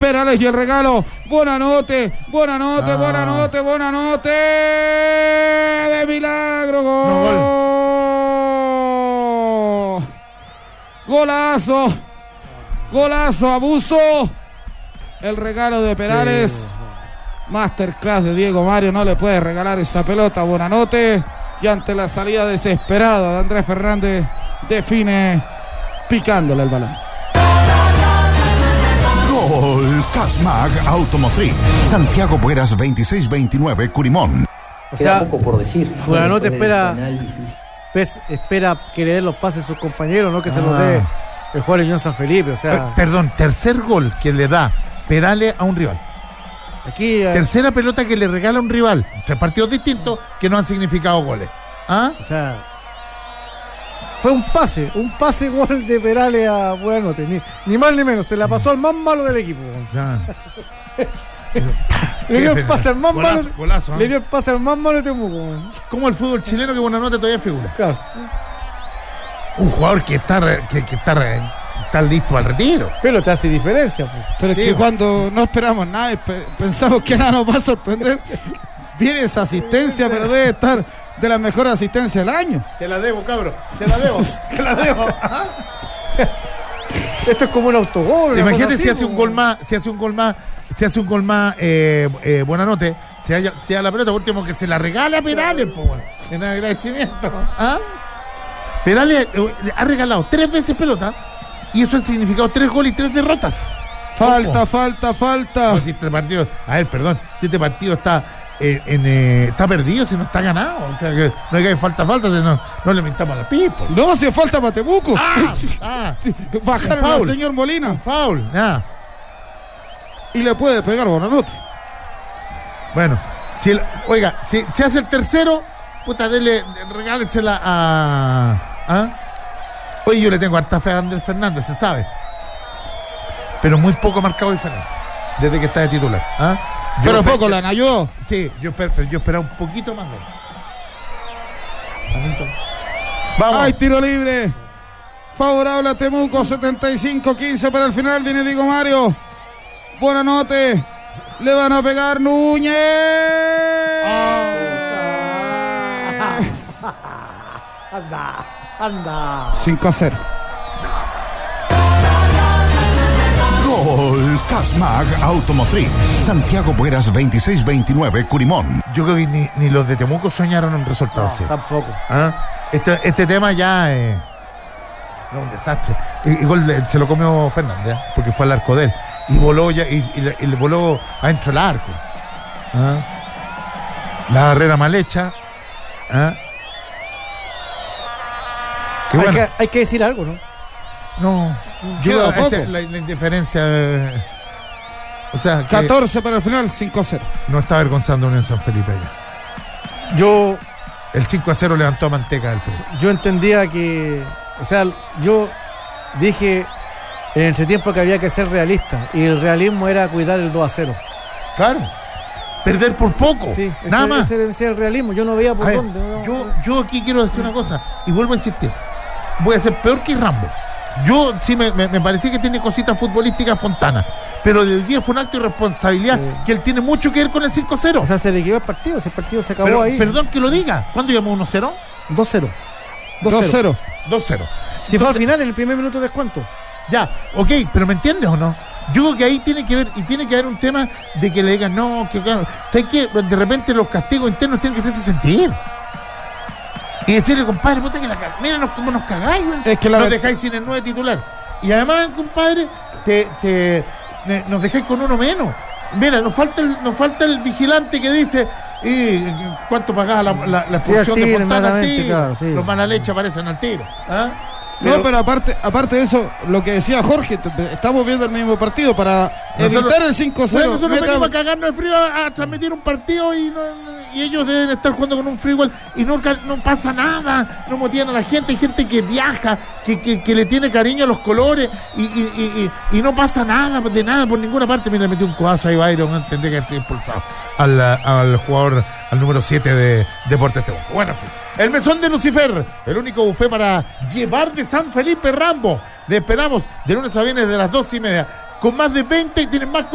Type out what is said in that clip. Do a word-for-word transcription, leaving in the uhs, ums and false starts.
Perales y el regalo. Buena noche, buena noche, ah. buena noche, buena noche. De milagro, gol. No, gol. Golazo. Golazo, abuso. El regalo de Perales. Sí. Masterclass de Diego Mario. No le puede regalar esa pelota. Buena noche. Y ante la salida desesperada de Andrés Fernández, define picándole el balón. Gol Casmag Automotriz. Santiago Bueras veintiséis veintinueve, Curimón. O sea, poco por decir. Buenanote espera, pes, espera que le den los pases a sus compañeros, no que ah. se los dé el jugador Unión San Felipe. O sea, per, perdón, tercer gol que le da Perales a un rival. Aquí, eh, tercera pelota que le regala a un rival. Tres partidos distintos que no han significado goles. ¿Ah? O sea, fue un pase, un pase gol de Perales a Buenanote, ni, ni más ni menos, se la pasó al más malo del equipo. Ya. le dio el pase al más golazo, malo, golazo, ¿eh? le dio el pase al más malo de Temuco. Como el fútbol chileno que Buenanote todavía figura. Claro. Un jugador que está que, que está, está listo al retiro. Pero te hace diferencia. Pues. Pero es sí, que bueno. Cuando no esperamos nada, pensamos que nada nos va a sorprender. Viene esa asistencia, pero debe estar de la mejor asistencia del año. Te la debo, cabrón. Te la debo. Te la debo. Ajá. Esto es como un autogol. Imagínate si hace un gol más, si hace un gol más, si hace un gol más, eh, eh, Buenanote, si haya, si haya la pelota, por último que se la regale a Perales, po, bueno, en agradecimiento. ¿Ah? Perales eh, ha regalado tres veces pelota y eso ha significado tres goles y tres derrotas. Falta, ¿cómo? falta, falta. No, si este partido, a ver, perdón, si este partido está eh, en, eh, está perdido, si no está ganado, o sea que no hay que falta, falta, si no, no le mintamos a la pipo. No, si falta para Temuco. Ah, ah, bajaron al señor Molina. Un foul, nada. Y le puede pegar Buenanote. Bueno, si el, oiga, si se si hace el tercero, puta, dele, regálesela a. ¿Ah? Oye, yo le tengo harta fe a Andrés Fernández, se sabe. Pero muy poco marcado diferencia desde que está de titular. ¿Ah? Yo pero poco la ayudó. Sí, yo, pero yo esperaba un poquito más. Vamos. ¡Ay, tiro libre! Favorable a Temuco, setenta y cinco quince para el final. Viene Diego Mario. Buenanote. Le van a pegar Núñez. Oh. Anda, anda. cinco a cero. Gol Casmag Automotriz. Santiago Bueras veintiséis veintinueve, Curimón. Yo creo que ni, ni los de Temuco soñaron un resultado así. No, tampoco. ¿Ah? Este, este tema ya es eh, no, un desastre. Igual se lo comió Fernández, ¿eh? Porque fue al arco de él. Y voló ya, y, y, le, y le voló adentro del arco. ¿Ah? La barrera mal hecha. ¿Ah? Hay, bueno, que, hay que decir algo, ¿no? No, yo esa, la, la indiferencia. Eh, o sea, catorce para el final, cinco a cero. No está avergonzando a Unión San Felipe ya. Yo. El cinco a cero levantó a Manteca del Felipe. Yo entendía que. O sea, yo dije en el entretiempo que había que ser realista. Y el realismo era cuidar el dos a cero. Claro. Perder por poco. Sí, nada ese, más. Ese, ese era el realismo. Yo no veía por ver, dónde. No, yo, yo aquí quiero decir una cosa. Y vuelvo a insistir. Voy a ser peor que Rambo. Yo sí me, me, me parecía que tiene cositas futbolísticas Fontana, pero del día fue un acto de irresponsabilidad, sí, que él tiene mucho que ver con el cinco cero. O sea, se le quedó el partido, ese partido se acabó pero, ahí. Perdón que lo diga. ¿Cuándo llamó uno cero? dos cero. dos cero. dos cero. Si fue al final, en el primer minuto de descuento. Ya, ok, pero ¿me entiendes o no? Yo creo que ahí tiene que ver, y tiene que haber un tema de que le digan, no, que claro, ¿sabes qué? De repente los castigos internos tienen que hacerse sentir. Y decirle, compadre, puta que la cag... Míranos cómo nos cagáis, güey. Es que la nos vent... dejáis sin el nueve titular. Y además, compadre, te, te, te, nos dejáis con uno menos. Mira, nos falta el, nos falta el vigilante que dice, ¿y cuánto pagaba la, la, la expulsión sí, de Fontana al tiro? Claro, sí. Los mala leche aparecen al tiro. ¿Ah? Pero, no, pero aparte aparte de eso, lo que decía Jorge, estamos viendo el mismo partido para nosotros, evitar el cinco cero. Bueno, nosotros meta... venimos a cagarnos de frío a, a transmitir un partido y, no, y ellos deben estar jugando con un frío igual y no, no pasa nada, no motivan a la gente. Hay gente que viaja, que, que, que le tiene cariño a los colores y, y, y, y, y no pasa nada, de nada por ninguna parte. Mira, le metió un codazo ahí Byron, no tendría que haber sido expulsado al, al jugador, al número siete de Deportes Temuco. Bueno, en fin. El mesón de Lucifer, el único buffet para llevar de San Felipe Rambo. Le esperamos de lunes a viernes de las dos y media. Con más de veinte, tienen más